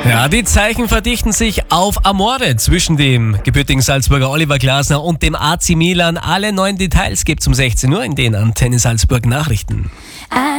Ja, die Zeichen verdichten sich auf Amore zwischen dem gebürtigen Salzburger Oliver Glasner und dem AC Milan. Alle neuen Details gibt's um 16 Uhr in den Antenne Salzburg Nachrichten.